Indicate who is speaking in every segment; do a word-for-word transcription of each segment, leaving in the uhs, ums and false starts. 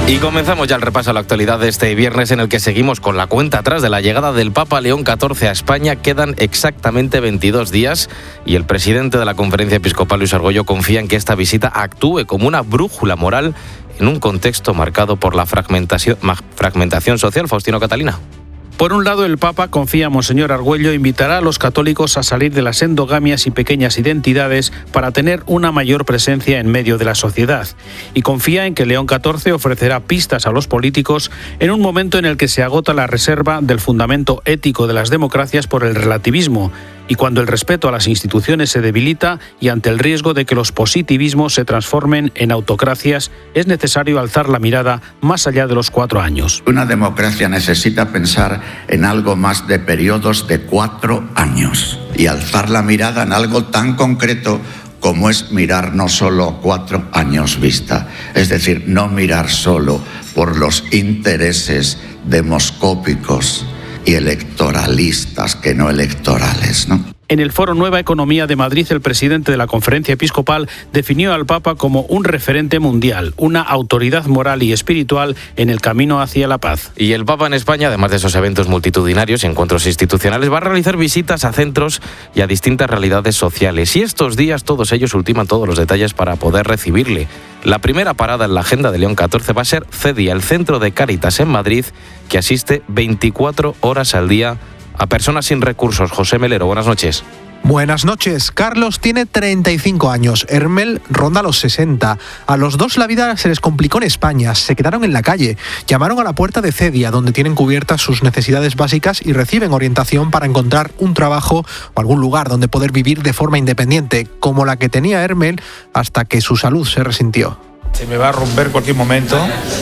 Speaker 1: Y comenzamos ya el repaso a la actualidad de este viernes, en el que seguimos con la cuenta atrás de la llegada del Papa León catorce a España. Quedan exactamente veintidós días y el presidente de la Conferencia Episcopal, Luis Argüello, confía en que esta visita actúe como una brújula moral en un contexto marcado por la fragmentación, fragmentación social. Faustino Catalina.
Speaker 2: Por un lado, el Papa, confía Monseñor Argüello, invitará a los católicos a salir de las endogamias y pequeñas identidades para tener una mayor presencia en medio de la sociedad. Y confía en que León catorce ofrecerá pistas a los políticos en un momento en el que se agota la reserva del fundamento ético de las democracias por el relativismo, y cuando el respeto a las instituciones se debilita y ante el riesgo de que los positivismos se transformen en autocracias, es necesario alzar la mirada más allá de los cuatro años.
Speaker 3: Una democracia necesita pensar en algo más de periodos de cuatro años y alzar la mirada en algo tan concreto como es mirar no solo cuatro años vista, es decir, no mirar solo por los intereses demoscópicos y electoralistas que no electorales, ¿no?
Speaker 2: En el Foro Nueva Economía de Madrid, el presidente de la Conferencia Episcopal definió al Papa como un referente mundial, una autoridad moral y espiritual en el camino hacia la paz.
Speaker 1: Y el Papa en España, además de esos eventos multitudinarios y encuentros institucionales, va a realizar visitas a centros y a distintas realidades sociales. Y estos días todos ellos ultiman todos los detalles para poder recibirle. La primera parada en la agenda de León catorce va a ser CEDIA, el Centro de Cáritas en Madrid, que asiste veinticuatro horas al día a personas sin recursos. José Melero, buenas noches.
Speaker 4: Buenas noches. Carlos tiene treinta y cinco años, Hermel ronda los sesenta. A los dos la vida se les complicó en España, se quedaron en la calle. Llamaron a la puerta de CEDIA, donde tienen cubiertas sus necesidades básicas y reciben orientación para encontrar un trabajo o algún lugar donde poder vivir de forma independiente, como la que tenía Hermel hasta que su salud se resintió.
Speaker 5: Se me va a romper cualquier momento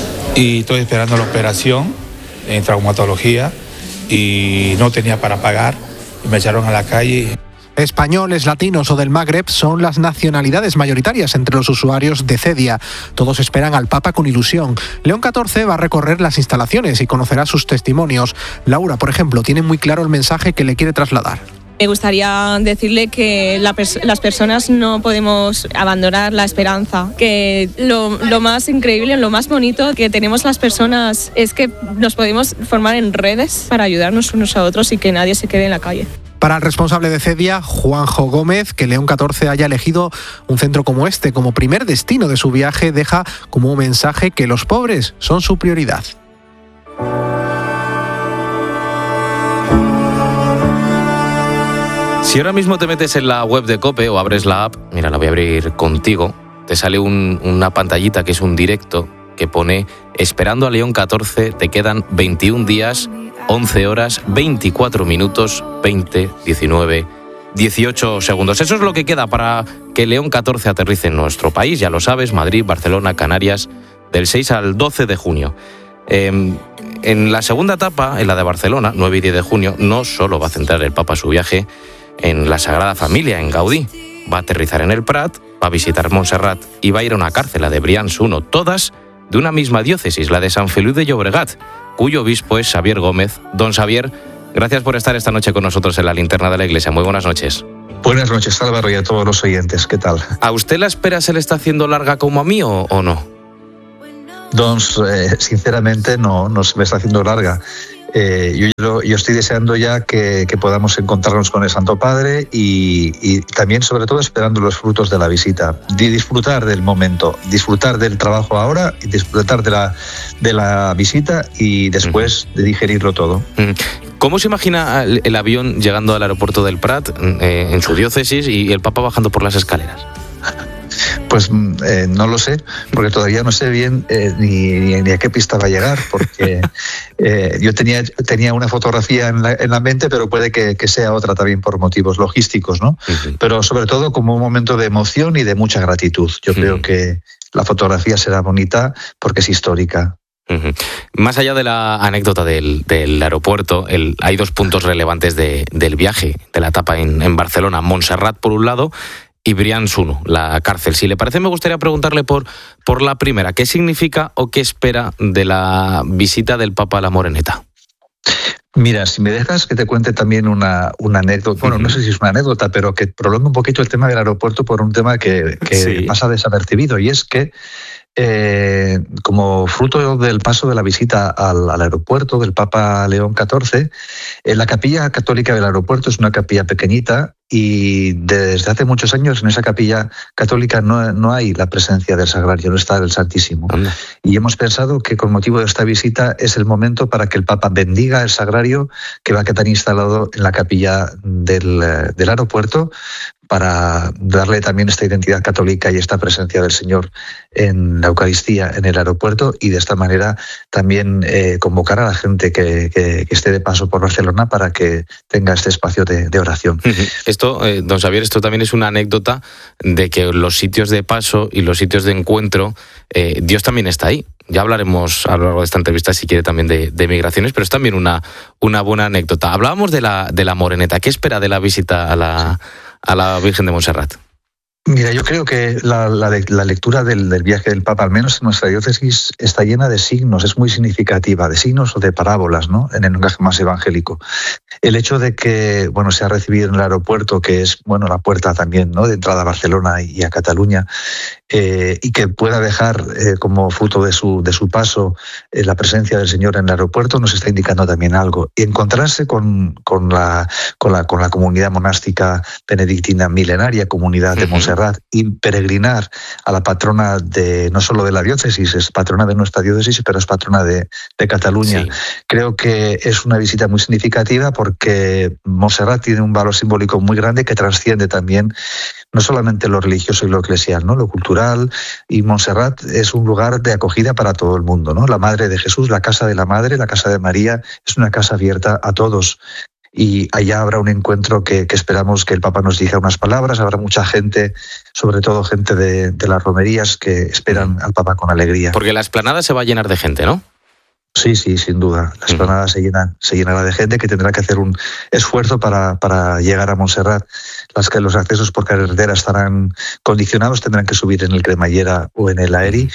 Speaker 5: y estoy esperando la operación en traumatología y no tenía para pagar y me echaron a la calle.
Speaker 4: Españoles, latinos o del Magreb son las nacionalidades mayoritarias entre los usuarios de CEDIA. Todos esperan al Papa con ilusión. León catorce va a recorrer las instalaciones y conocerá sus testimonios. Laura, por ejemplo, tiene muy claro el mensaje que le quiere trasladar.
Speaker 6: Me gustaría decirle que la pers- las personas no podemos abandonar la esperanza, que lo, lo más increíble, lo más bonito que tenemos las personas es que nos podemos formar en redes para ayudarnos unos a otros y que nadie se quede en la calle.
Speaker 4: Para el responsable de CEDIA, Juanjo Gómez, que León catorce haya elegido un centro como este como primer destino de su viaje deja como un mensaje que los pobres son su prioridad.
Speaker 1: Si ahora mismo te metes en la web de COPE o abres la app, mira, la voy a abrir contigo, te sale un, una pantallita que es un directo que pone esperando a León catorce, te quedan veintiún días, once horas, veinticuatro minutos, veinte, diecinueve, dieciocho segundos. Eso es lo que queda para que León catorce aterrice en nuestro país, ya lo sabes, Madrid, Barcelona, Canarias, del seis al doce de junio. Eh, en la segunda etapa, en la de Barcelona, nueve y diez de junio, no solo va a centrar el Papa su viaje en la Sagrada Familia, en Gaudí. Va a aterrizar en el Prat, va a visitar Montserrat y va a ir a una cárcel, la de Brians uno, todas de una misma diócesis, la de San Feliu de Llobregat, cuyo obispo es Xavier Gómez. Don Xavier, gracias por estar esta noche con nosotros en la Linterna de la Iglesia. Muy buenas noches.
Speaker 7: Buenas noches, Álvaro, y a todos los oyentes. ¿Qué tal?
Speaker 1: ¿A usted la espera se le está haciendo larga como a mí o, o no?
Speaker 7: Doncs, eh, sinceramente, no, no se me está haciendo larga. Eh, yo, yo estoy deseando ya que, que podamos encontrarnos con el Santo Padre y, y también, sobre todo, esperando los frutos de la visita. De disfrutar del momento, disfrutar del trabajo ahora y disfrutar de la, de la visita y después de digerirlo todo.
Speaker 1: ¿Cómo se imagina el, el avión llegando al aeropuerto del Prat, eh, en su diócesis, y el Papa bajando por las escaleras?
Speaker 7: Pues eh, no lo sé, porque todavía no sé bien eh, ni, ni, ni a qué pista va a llegar, porque eh, yo tenía, tenía una fotografía en la, en la mente, pero puede que, que sea otra también por motivos logísticos, ¿no? Uh-huh. Pero sobre todo como un momento de emoción y de mucha gratitud. Yo uh-huh. creo que la fotografía será bonita porque es histórica.
Speaker 1: Uh-huh. Más allá de la anécdota del, del aeropuerto, el, hay dos puntos relevantes de, del viaje, de la etapa en, en Barcelona. Montserrat, por un lado, y Brians uno, la cárcel. Si le parece, me gustaría preguntarle por, por la primera. ¿Qué significa o qué espera de la visita del Papa a la Moreneta?
Speaker 7: Mira, si me dejas que te cuente también una, una anécdota, bueno, uh-huh. no sé si es una anécdota, pero que prolonga un poquito el tema del aeropuerto por un tema que, que sí. pasa desapercibido, y es que Eh, como fruto del paso de la visita al, al aeropuerto del Papa León catorce, eh, la capilla católica del aeropuerto es una capilla pequeñita y desde hace muchos años en esa capilla católica no, no hay la presencia del Sagrario, no está el Santísimo. Anda. Y hemos pensado que con motivo de esta visita es el momento para que el Papa bendiga el Sagrario que va a quedar instalado en la capilla del, del aeropuerto, para darle también esta identidad católica y esta presencia del Señor en la Eucaristía en el aeropuerto, y de esta manera también eh, convocar a la gente que, que, que esté de paso por Barcelona para que tenga este espacio de, de oración.
Speaker 1: Esto, eh, don Xavier, esto también es una anécdota de que los sitios de paso y los sitios de encuentro, eh, Dios también está ahí. Ya hablaremos a lo largo de esta entrevista, si quiere, también de, de migraciones, pero es también una, una buena anécdota. Hablábamos de la, de la Moreneta. ¿Qué espera de la visita a la, a la Virgen de Montserrat?
Speaker 7: Mira, yo creo que la, la, la lectura del, del viaje del Papa, al menos en nuestra diócesis, está llena de signos, es muy significativa, de signos o de parábolas, ¿no?, en el lenguaje más evangélico. El hecho de que, bueno, se ha recibido en el aeropuerto, que es, bueno, la puerta también, ¿no?, de entrada a Barcelona y a Cataluña, eh, y que pueda dejar eh, como fruto de su, de su paso eh, la presencia del Señor en el aeropuerto, nos está indicando también algo. Y encontrarse con, con, la, con, la, con la comunidad monástica benedictina milenaria, comunidad de Montserrat, y peregrinar a la patrona de no solo de la diócesis, es patrona de nuestra diócesis, pero es patrona de, de Cataluña. Sí. Creo que es una visita muy significativa porque Montserrat tiene un valor simbólico muy grande que trasciende también no solamente lo religioso y lo eclesial, ¿no?, lo cultural, y Montserrat es un lugar de acogida para todo el mundo, ¿no? La Madre de Jesús, la casa de la Madre, la casa de María, es una casa abierta a todos. Y allá habrá un encuentro que, que esperamos que el Papa nos diga unas palabras. Habrá mucha gente, sobre todo gente de, de las romerías, que esperan al Papa con alegría.
Speaker 1: Porque la explanada se va a llenar de gente, ¿no?
Speaker 7: Sí, sí, sin duda. La explanada uh-huh. se, llena, se llenará de gente que tendrá que hacer un esfuerzo para, para llegar a Montserrat. Las que los accesos por carretera estarán condicionados, tendrán que subir en el cremallera o en el aeri.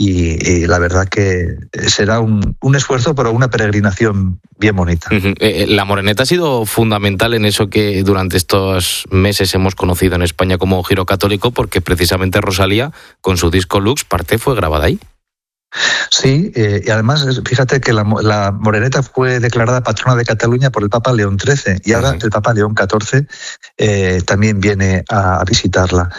Speaker 7: Y, y la verdad que será un, un esfuerzo, pero una peregrinación bien bonita.
Speaker 1: Uh-huh. Eh, la Moreneta ha sido fundamental en eso que durante estos meses hemos conocido en España como Giro Católico, porque precisamente Rosalía, con su disco Lux, parte fue grabada ahí.
Speaker 7: Sí, eh, y además fíjate que la, la Moreneta fue declarada patrona de Cataluña por el Papa León trece y ahora uh-huh. el Papa León catorce eh, también viene a, a visitarla.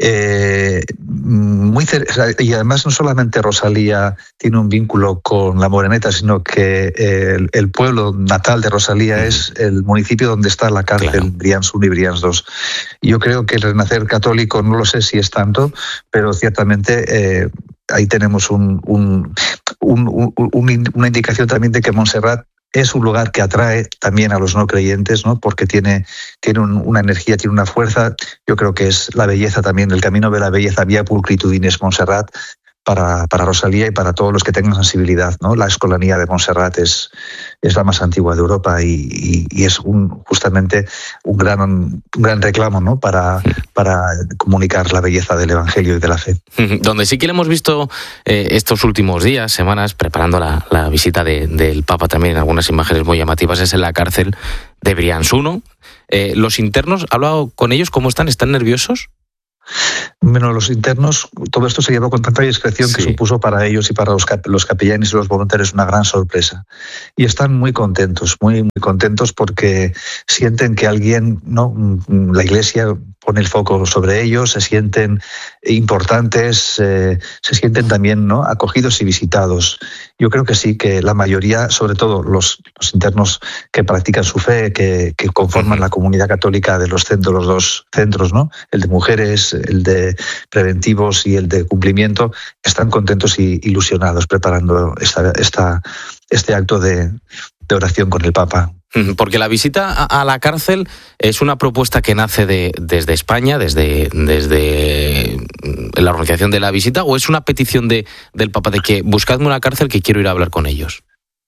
Speaker 7: Eh, muy cer- y además no solamente Rosalía tiene un vínculo con la Moreneta, sino que eh, el, el pueblo natal de Rosalía uh-huh. es el municipio donde está la cárcel, claro. Brians uno y Brians dos. Yo creo que el renacer católico, no lo sé si es tanto, pero ciertamente eh, ahí tenemos un, un, un, un, un, una indicación también de que Montserrat es un lugar que atrae también a los no creyentes, ¿no?, porque tiene, tiene un, una energía, tiene una fuerza. Yo creo que es la belleza también, el camino de la belleza, vía pulcritudines Montserrat, para, para Rosalía y para todos los que tengan sensibilidad, ¿no? La escolanía de Montserrat es, es la más antigua de Europa y, y, y es un, justamente un gran, un gran reclamo, ¿no?, para, para comunicar la belleza del Evangelio y de la fe.
Speaker 1: Donde sí que le hemos visto eh, estos últimos días, semanas, preparando la, la visita de, del Papa también, en algunas imágenes muy llamativas, es en la cárcel de Brians uno. Eh, ¿Los internos, ha hablado con ellos? ¿Cómo están? ¿Están nerviosos?
Speaker 7: Bueno, los internos, todo esto se llevó con tanta discreción, sí, que supuso para ellos y para los, cap- los capellanes y los voluntarios una gran sorpresa. Y están muy contentos, muy, muy contentos porque sienten que alguien, ¿no?, la Iglesia pone el foco sobre ellos, se sienten importantes, eh, se sienten también, ¿no?, acogidos y visitados. Yo creo que sí, que la mayoría, sobre todo los, los internos que practican su fe, que, que conforman la comunidad católica de los centros, los dos centros, ¿no?, el de mujeres, el de preventivos y el de cumplimiento, están contentos y ilusionados preparando esta, esta, este acto de, de oración con el Papa.
Speaker 1: Porque la visita a la cárcel es una propuesta que nace de, desde España, desde, desde la organización de la visita, ¿o es una petición de, del Papa de que buscadme una cárcel que quiero ir a hablar con ellos?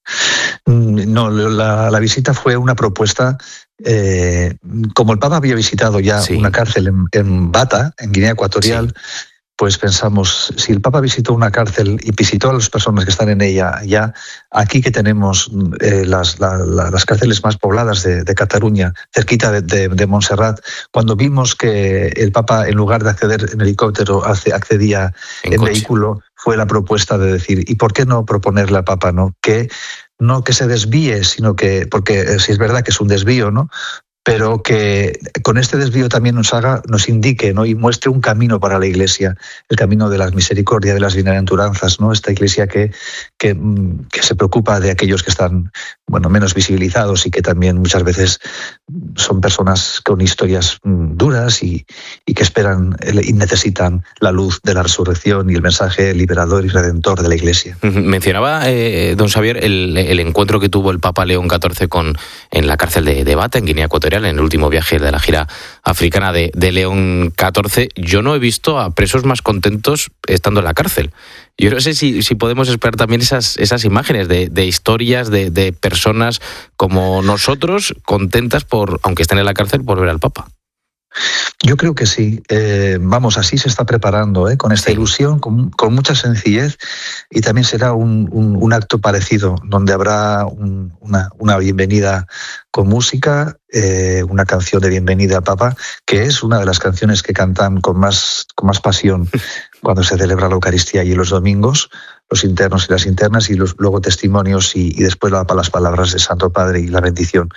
Speaker 7: No, la, la visita fue una propuesta. Eh, como el Papa había visitado ya sí. una cárcel en, en Bata, en Guinea Ecuatorial, sí. pues pensamos, si el Papa visitó una cárcel y visitó a las personas que están en ella ya, aquí que tenemos eh, las, la, la, las cárceles más pobladas de, de Cataluña, cerquita de, de, de Montserrat, cuando vimos que el Papa, en lugar de acceder en helicóptero, accedía en, en vehículo, fue la propuesta de decir, ¿y por qué no proponerle al Papa, no? Que no que se desvíe, sino que, porque si es verdad que es un desvío, ¿no? Pero que con este desvío también nos haga, nos indique, ¿no? Y muestre un camino para la Iglesia, el camino de la misericordia, de las bienaventuranzas, ¿no? Esta Iglesia que, que, que se preocupa de aquellos que están, bueno, menos visibilizados y que también muchas veces son personas con historias duras y, y que esperan y necesitan la luz de la resurrección y el mensaje liberador y redentor de la Iglesia.
Speaker 1: Mencionaba, eh, don Xavier, el, el encuentro que tuvo el Papa León catorce con, en la cárcel de, de Bata, en Guinea Ecuatorial, en el último viaje de la gira africana de, de León catorce. Yo no he visto a presos más contentos estando en la cárcel. Yo no sé si, si podemos esperar también esas, esas imágenes de, de historias de, de personas como nosotros, contentas, por, aunque estén en la cárcel, por ver al Papa.
Speaker 7: Yo creo que sí. Eh, vamos, así se está preparando, ¿eh? Con esta ilusión, con, con mucha sencillez, y también será un, un, un acto parecido, donde habrá un, una, una bienvenida con música, eh, una canción de bienvenida al Papa, que es una de las canciones que cantan con más, con más pasión cuando se celebra la Eucaristía y los domingos, los internos y las internas, y los, luego testimonios y, y después la, las palabras de Santo Padre y la bendición.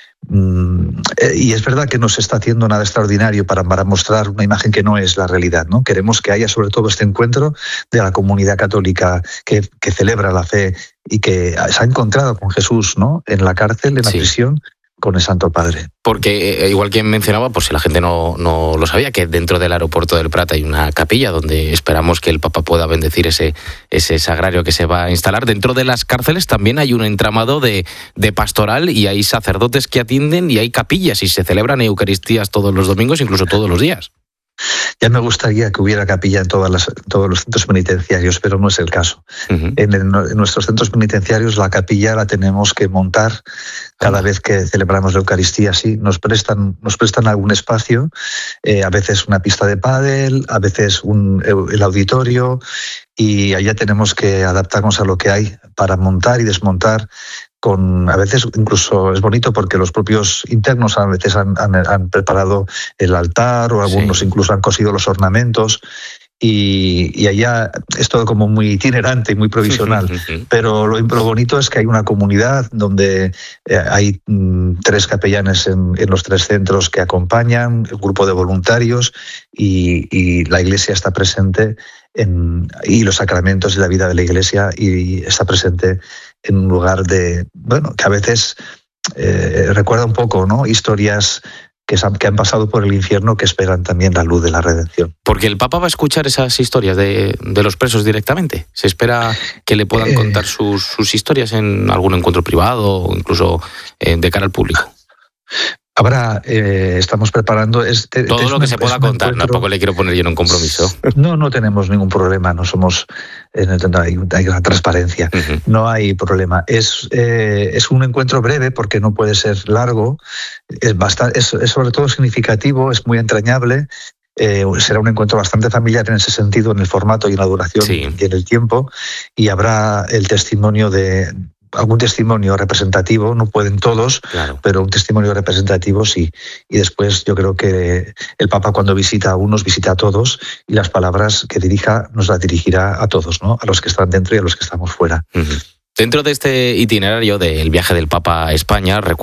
Speaker 7: Y es verdad que no se está haciendo nada extraordinario para, para mostrar una imagen que no es la realidad, ¿no? Queremos que haya sobre todo este encuentro de la comunidad católica que, que celebra la fe y que se ha encontrado con Jesús, ¿no? En la cárcel, en la sí. prisión, con el Santo Padre.
Speaker 1: Porque, igual que mencionaba, pues si la gente no, no lo sabía, que dentro del aeropuerto del Prat hay una capilla donde esperamos que el Papa pueda bendecir ese, ese sagrario que se va a instalar. Dentro de las cárceles también hay un entramado de, de pastoral y hay sacerdotes que atienden y hay capillas y se celebran eucaristías todos los domingos, incluso todos los días.
Speaker 7: Ya me gustaría que hubiera capilla en todas las, todos los centros penitenciarios, pero no es el caso. Uh-huh. En, el, en nuestros centros penitenciarios la capilla la tenemos que montar cada uh-huh. vez que celebramos la Eucaristía. Sí, nos prestan, nos prestan algún espacio, eh, a veces una pista de pádel, a veces un, el auditorio, y allá tenemos que adaptarnos a lo que hay para montar y desmontar. Con, a veces incluso es bonito porque los propios internos a veces han, han, han preparado el altar o algunos sí. incluso han cosido los ornamentos y, y allá es todo como muy itinerante y muy provisional. Pero lo, lo bonito es que hay una comunidad donde eh, hay mm, tres capellanes en, en los tres centros que acompañan, un grupo de voluntarios y, y la Iglesia está presente en, y los sacramentos y la vida de la Iglesia y está presente en un lugar de, bueno, que a veces eh, recuerda un poco, ¿no? Historias que, han, que han pasado por el infierno que esperan también la luz de la redención.
Speaker 1: Porque el Papa va a escuchar esas historias de, de los presos directamente. ¿Se espera que le puedan eh, contar sus, sus historias en algún encuentro privado o incluso eh, de cara al público?
Speaker 7: Habrá, eh, estamos preparando... Es,
Speaker 1: Todo
Speaker 7: es
Speaker 1: lo
Speaker 7: un,
Speaker 1: que se pueda contar, encuentro... tampoco le quiero poner yo en un compromiso.
Speaker 7: No, no tenemos ningún problema, no somos... Eh, no hay, hay una transparencia, uh-huh. no hay problema. Es, eh, es un encuentro breve porque no puede ser largo, es, bastante, es, es sobre todo significativo, es muy entrañable. Eh, será un encuentro bastante familiar en ese sentido, en el formato y en la duración sí. y en el tiempo, y habrá el testimonio de... algún testimonio representativo, no pueden todos, claro. pero un testimonio representativo sí. Y después yo creo que el Papa cuando visita a unos, visita a todos, y las palabras que dirija nos las dirigirá a todos, ¿no? A los que están dentro y a los que estamos fuera.
Speaker 1: Uh-huh. Dentro de este itinerario del viaje del Papa a España,